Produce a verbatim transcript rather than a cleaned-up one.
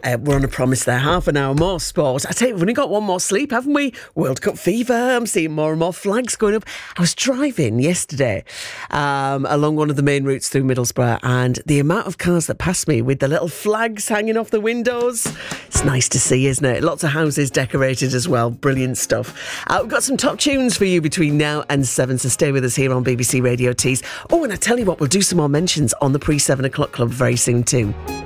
Uh, we're on a promise there. Half an hour more sport. I tell you, we've only got one more sleep, haven't we? World Cup fever. I'm seeing more and more flags going up. I was driving yesterday um, along one of the main routes through Middlesbrough, and the amount of cars that passed me with the little flags hanging off the windows, it's nice to see, isn't it? Lots of houses decorated as well. Brilliant stuff. Uh, we've got some top tunes for you between now and seven, so stay with us here on B B C Radio Tees. Oh, and I tell you what, we'll do some more mentions on the pre-seven o'clock club very soon too.